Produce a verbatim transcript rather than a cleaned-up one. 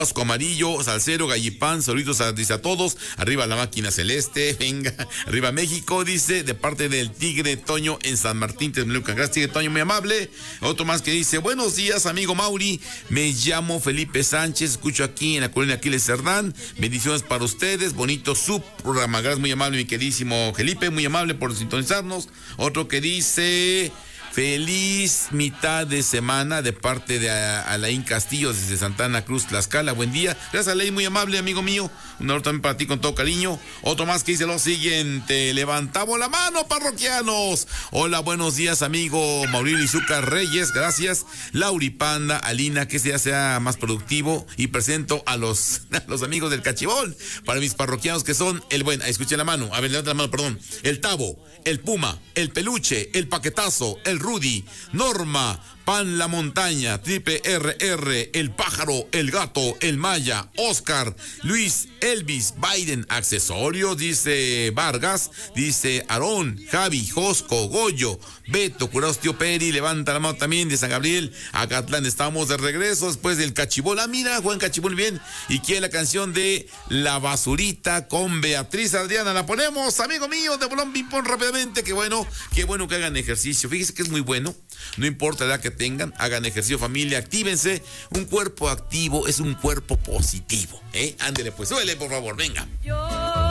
Vasco Amarillo, Salcero, Gallipán, saluditos a, dice a todos, arriba la máquina celeste, venga, arriba México, dice, de parte del Tigre Toño en San Martín, Texmelucan. Gracias, Tigre Toño, muy amable. Otro más que dice, buenos días, amigo Mauri, me llamo Felipe Sánchez, escucho aquí en la colonia Aquiles Cerdán, bendiciones para ustedes, bonito su programa. Gracias, muy amable, mi queridísimo Felipe, muy amable por sintonizarnos. Otro que dice... Feliz mitad de semana de parte de Alain Castillo desde Santana Cruz, Tlaxcala. Buen día. Gracias, Alain, muy amable, amigo mío. Un honor también para ti con todo cariño. Otro más que dice lo siguiente. Levantamos la mano, parroquianos. Hola, buenos días, amigo Mauricio Izúcar Reyes. Gracias. Lauri Panda, Alina, que este día sea más productivo. Y presento a los, a los amigos del Cachibol. Para mis parroquianos que son el buen, escuchen la mano. A ver, levanta la mano, perdón. El Tavo, el Puma, el Peluche, el Paquetazo, el Rudy, Norma, Pan La Montaña, Triple R R, El Pájaro, El Gato, El Maya, Oscar, Luis, Elvis, Biden, Accesorios, dice Vargas, dice Aarón, Javi, Josco, Goyo, Beto, Curados Tío Peri, levanta la mano también de San Gabriel, Acatlán, estamos de regreso después del Cachibol. Ah, mira, Juan Cachibol, bien. Y quiere la canción de La Basurita con Beatriz Adriana. La ponemos, amigo mío, de bolón ping-pong rápidamente. Qué bueno, qué bueno que hagan ejercicio. Fíjese que es muy bueno. No importa la edad que tengan, hagan ejercicio, familia, actívense. Un cuerpo activo es un cuerpo positivo, ¿eh? Ándele pues, suele por favor, venga. Yo